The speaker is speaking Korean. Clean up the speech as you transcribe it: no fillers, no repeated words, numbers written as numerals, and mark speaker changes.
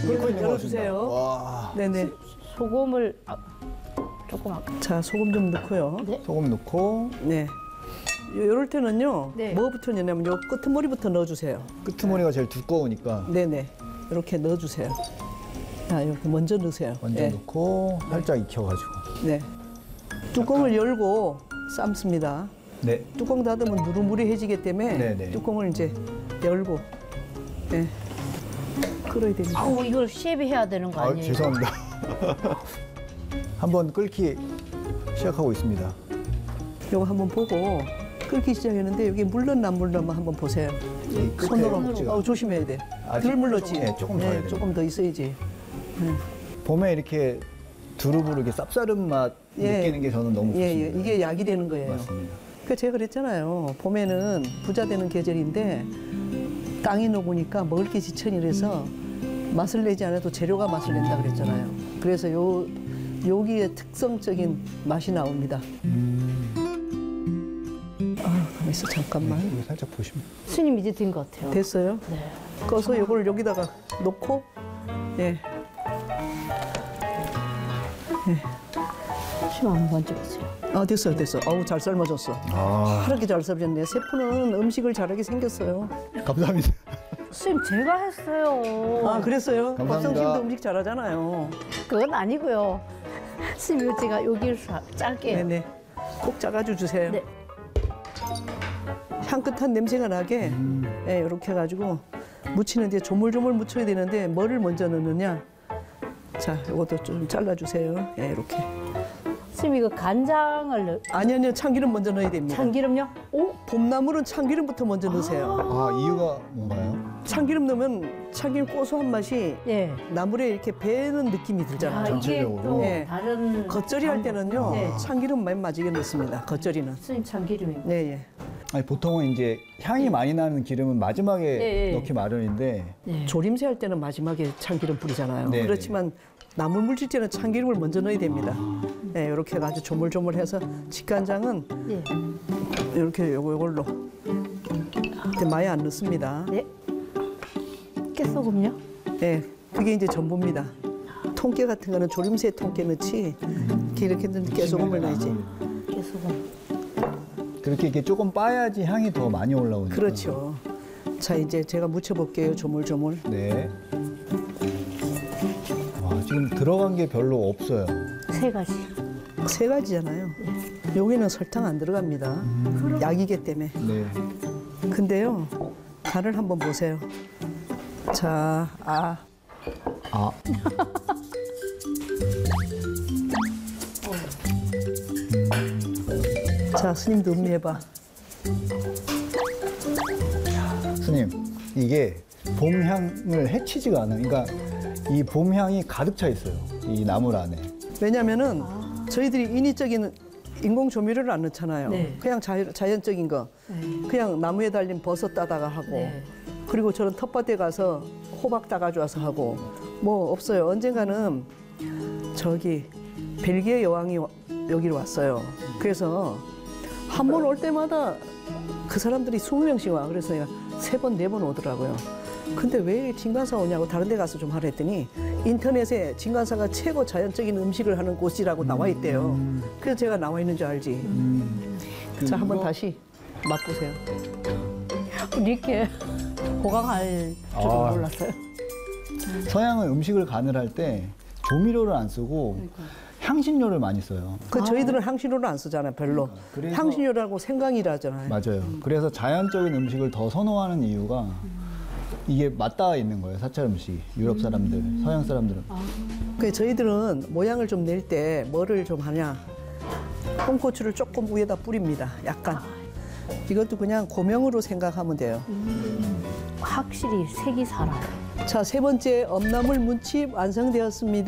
Speaker 1: 끓고 있는 거
Speaker 2: 열어주세요.
Speaker 1: 와.
Speaker 2: 네네.
Speaker 3: 소금을 조금
Speaker 2: 자, 소금 좀 넣고요.
Speaker 3: 네.
Speaker 1: 소금 넣고
Speaker 2: 네. 요럴 때는요.
Speaker 3: 네.
Speaker 2: 뭐부터 넣냐면 요 끄트머리부터 넣어주세요.
Speaker 1: 끄트머리가 제일 두꺼우니까
Speaker 2: 네네. 이렇게 넣어주세요. 자, 이렇게 먼저 넣으세요.
Speaker 1: 먼저
Speaker 2: 네.
Speaker 1: 넣고 살짝 익혀가지고.
Speaker 2: 네. 뚜껑을 열고 삶습니다.
Speaker 1: 네.
Speaker 2: 뚜껑 닫으면 누르무리해지기 때문에
Speaker 1: 네네.
Speaker 2: 뚜껑을 이제 열고 네. 끓어야 됩니다.
Speaker 3: 아우 이걸 셰프 해야 되는 거
Speaker 1: 아,
Speaker 3: 아니에요?
Speaker 1: 죄송합니다. 한번 끓기 시작하고 있습니다.
Speaker 2: 요거 한번 보고 끓기 시작했는데 여기 물렀나 안 물렀나 한번 보세요.
Speaker 1: 이 끝에
Speaker 2: 손으로.
Speaker 1: 꼭지가.
Speaker 2: 조심해야 돼.
Speaker 1: 아직
Speaker 2: 덜 물렀지.
Speaker 1: 조금 더 해야 돼요.
Speaker 2: 조금 더 있어야지.
Speaker 1: 봄에 이렇게 두릅으로 이렇게 쌉싸름 맛
Speaker 2: 예.
Speaker 1: 느끼는 게 저는 너무 좋습니다.
Speaker 2: 예, 이게 약이 되는 거예요.
Speaker 1: 맞습니다.
Speaker 2: 그 제가 그랬잖아요. 봄에는 부자 되는 계절인데 땅이 녹으니까 먹을 게 지천이라서 맛을 내지 않아도 재료가 맛을 낸다 그랬잖아요. 그래서 여기에 특성적인 맛이 나옵니다. 아, 가만 있어 잠깐만.
Speaker 1: 이거 살짝 보시면.
Speaker 3: 스님 이제 된 것 같아요.
Speaker 2: 됐어요?
Speaker 3: 네.
Speaker 2: 꺼서 이걸 여기다가 놓고 예.
Speaker 3: 심 한번 찍으세요.
Speaker 2: 아 됐어. 아우 잘 삶아졌어.
Speaker 1: 아,
Speaker 2: 그렇게 잘 삶았네. 세포는 음식을 잘하게 생겼어요.
Speaker 1: 감사합니다.
Speaker 3: 스님 제가 했어요.
Speaker 2: 아 그랬어요?
Speaker 1: 감사합니다.
Speaker 2: 박성심도 음식 잘하잖아요.
Speaker 3: 그건 아니고요. 스님 이거 제가 여기를 짧게.
Speaker 2: 네네. 꼭 짜가지고 주세요.
Speaker 3: 네.
Speaker 2: 향긋한 냄새가 나게 예, 이렇게 해가지고 무치는데 조물조물 무쳐야 되는데 뭐를 먼저 넣느냐? 자, 이것도 좀 잘라주세요. 예, 이렇게.
Speaker 3: 스님 이거 간장을
Speaker 2: 아니요, 참기름 먼저 넣어야 됩니다.
Speaker 3: 참기름요? 오?
Speaker 2: 봄나물은 참기름부터 먼저 넣으세요.
Speaker 1: 아, 이유가 뭔가요?
Speaker 2: 참기름 넣으면 참기름 고소한 맛이
Speaker 3: 예.
Speaker 2: 나물에 이렇게 배는 느낌이
Speaker 3: 아,
Speaker 2: 들잖아요.
Speaker 3: 이게
Speaker 1: 전체적으로.
Speaker 3: 또
Speaker 2: 예.
Speaker 3: 다른
Speaker 2: 겉절이 할 때는요,
Speaker 3: 네.
Speaker 2: 참기름 많이 넣습니다. 겉절이는.
Speaker 3: 스님 참기름이.
Speaker 2: 네, 예.
Speaker 1: 아니, 보통은 이제 향이 많이 나는 기름은 마지막에
Speaker 3: 네.
Speaker 1: 넣기 마련인데
Speaker 3: 네.
Speaker 2: 조림새 할 때는 마지막에 참기름 뿌리잖아요.
Speaker 1: 네네.
Speaker 2: 그렇지만 나물 물질 때는 참기름을 먼저 넣어야 됩니다. 네, 이렇게 해가지고 조물조물해서 직간장은
Speaker 3: 네.
Speaker 2: 이렇게 요걸로 근데 많이 안 넣습니다.
Speaker 3: 네. 깨소금요?
Speaker 2: 네, 그게 이제 전부입니다. 통깨 같은 거는 조림새 통깨 넣지 이렇게 깨소금을 넣어야지.
Speaker 3: 깨소금.
Speaker 1: 그렇게 이렇게 조금 빠야지 향이 더 많이 올라오니까.
Speaker 2: 그렇죠. 자, 이제 제가 무쳐볼게요. 조물조물.
Speaker 1: 네. 와, 지금 들어간 게 별로 없어요.
Speaker 3: 3가지.
Speaker 2: 3가지잖아요. 여기는 설탕 안 들어갑니다. 약이기 때문에.
Speaker 1: 네.
Speaker 2: 근데요, 간을 한번 보세요. 자,
Speaker 1: 아,
Speaker 2: 자, 스님도 음미해봐.
Speaker 1: 스님, 이게 봄향을 해치지가 않아요. 그러니까 이 봄향이 가득 차 있어요. 이 나물 안에.
Speaker 2: 왜냐면은 저희들이 인위적인 인공 조미료를 안 넣잖아요.
Speaker 3: 네.
Speaker 2: 그냥 자연적인 거. 그냥 나무에 달린 버섯 따다가 하고.
Speaker 3: 네.
Speaker 2: 그리고 저는 텃밭에 가서 호박 따가지고 와서 하고. 뭐 없어요. 언젠가는 저기 벨기에 여왕이 여기로 왔어요. 그래서 한 번 올 때마다 그 사람들이 20명씩 와. 그래서 내가 3번, 4번 오더라고요. 근데 왜 진간사 오냐고 다른 데 가서 좀 하라 했더니 인터넷에 진간사가 최고 자연적인 음식을 하는 곳이라고 나와 있대요. 그래서 제가 나와 있는 줄 알지. 자, 한번 다시 맛보세요.
Speaker 3: 이렇게 보강할 줄은
Speaker 1: 아.
Speaker 3: 몰랐어요.
Speaker 1: 서양은 음식을 간을 할 때 조미료를 안 쓰고 향신료를 많이 써요.
Speaker 2: 저희들은 향신료를 안 쓰잖아요, 별로.
Speaker 1: 그래서-
Speaker 2: 향신료라고 생강이라잖아요.
Speaker 1: 맞아요. 그래서 자연적인 음식을 더 선호하는 이유가 이게 맞닿아 있는 거예요. 사찰 음식이. 유럽 사람들, 서양 사람들은.
Speaker 2: 그 저희들은 모양을 좀 낼 때 뭐를 좀 하냐. 홍고추를 조금 위에다 뿌립니다. 약간. 이것도 그냥 고명으로 생각하면 돼요.
Speaker 3: 확실히 색이 살아요.
Speaker 2: 자, 3번째 엄나물 무침 완성되었습니다.